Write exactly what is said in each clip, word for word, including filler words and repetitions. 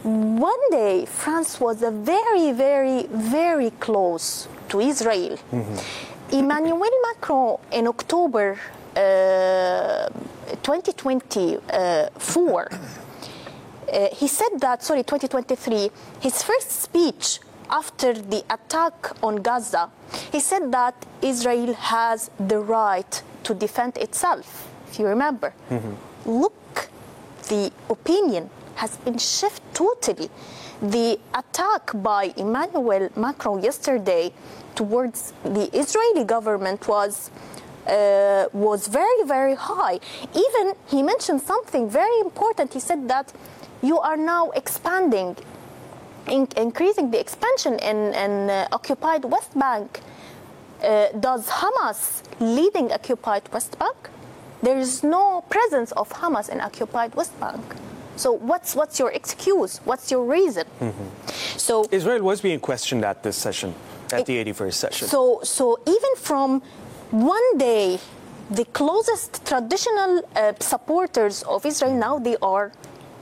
one day France was a very, very, very close to Israel. Mm-hmm. Emmanuel Macron in October uh, twenty twenty-four, uh, he said that, sorry, twenty twenty-three, his first speech after the attack on Gaza, he said that Israel has the right to defend itself, if you remember. Mm-hmm. Look, the opinion has been shifted totally. The attack by Emmanuel Macron yesterday towards the Israeli government was uh, was very, very high. Even he mentioned something very important. He said that you are now expanding, in, increasing the expansion in, in uh, occupied West Bank. Uh, does Hamas leading occupied West Bank? There is no presence of Hamas in occupied West Bank. So what's what's your excuse? What's your reason? Mm-hmm. So Israel was being questioned at this session, at it, the eighty-first session. So so even from one day, the closest traditional uh, supporters of Israel now they are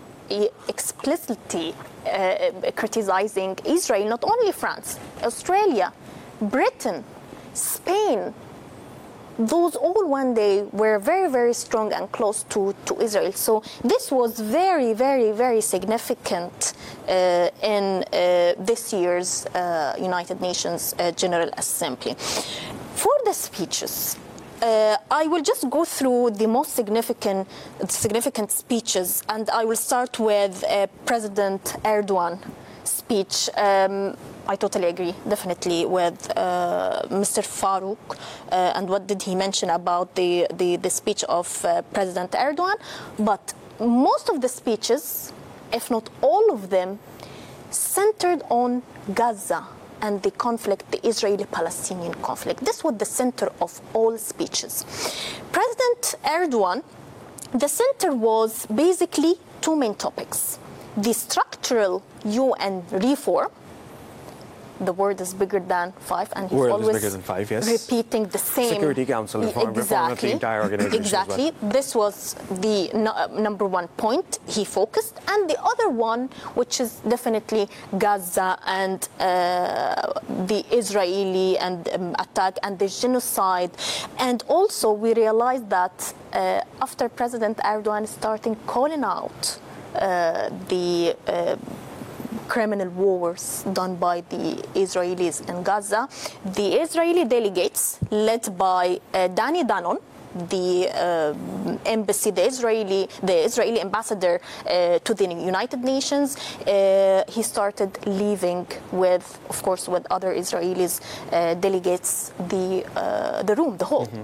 explicitly uh, criticizing Israel. Not only France, Australia, Britain, Spain. Those all one day were very, very strong and close to, to Israel. So this was very, very, very significant uh, in uh, this year's uh, United Nations uh, General Assembly. For the speeches, uh, I will just go through the most significant, significant speeches, and I will start with uh, President Erdogan speech. Um, I totally agree, definitely, with uh, Mister Farouk. Uh, and what did he mention about the, the, the speech of uh, President Erdogan? But most of the speeches, if not all of them, centered on Gaza and the conflict, the Israeli-Palestinian conflict. This was the center of all speeches. President Erdogan, the center was basically two main topics. The structural U N reform. The word is bigger than five, and he's word always is bigger than five, yes. repeating the same. Security Council reform, exactly. reform of the entire organization. Exactly. Well. This was the no, uh, number one point he focused, and the other one, which is definitely Gaza and uh, the Israeli and um, attack and the genocide, and also we realized that uh, after President Erdogan starting calling out uh, the. Uh, criminal wars done by the Israelis in Gaza. The Israeli delegates, led by uh, Danny Danon, the uh, embassy, the Israeli, the Israeli ambassador uh, to the United Nations, uh, he started leaving with, of course, with other Israelis uh, delegates, the uh, the room, the hall. Mm-hmm.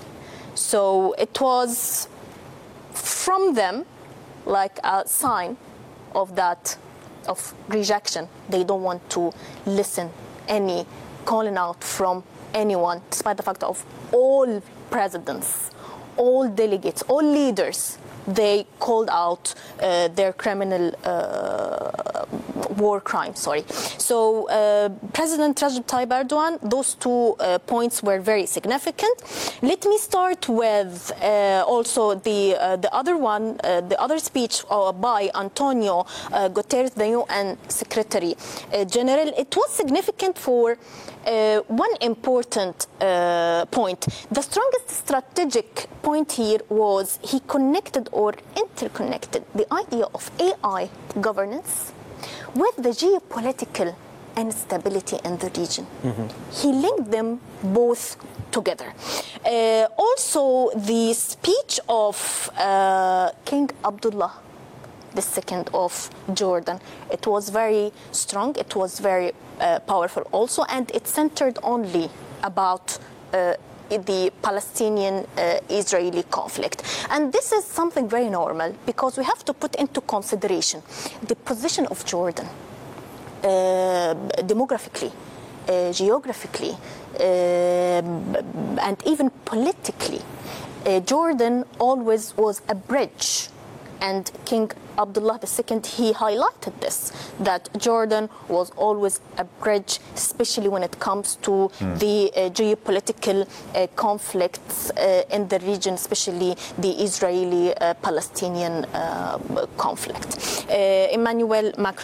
So it was from them like a sign of that. Of rejection. They don't want to listen any calling out from anyone, despite the fact of all presidents, all delegates, all leaders, they called out uh, their criminal uh, war crimes, sorry. So uh, President Recep Tayyip Erdogan, those two uh, points were very significant. Let me start with uh, also the uh, the other one, uh, the other speech uh, by Antonio uh, Guterres, the U N Secretary uh, General. It was significant for uh, one important uh, point. The strongest strategic point here was he connected or interconnected the idea of A I governance with the geopolitical instability in the region. Mm-hmm. He linked them both together. Uh, also, the speech of uh, King Abdullah the Second of Jordan, it was very strong, it was very uh, powerful also, and it centered only about uh, the Palestinian-Israeli uh, conflict. And this is something very normal because we have to put into consideration the position of Jordan uh, demographically, uh, geographically, uh, and even politically. Uh, Jordan always was a bridge, and King Abdullah the Second, he highlighted this, that Jordan was always a bridge, especially when it comes to mm. the uh, geopolitical uh, conflicts uh, in the region, especially the Israeli-Palestinian uh, conflict. Uh, Emmanuel Macron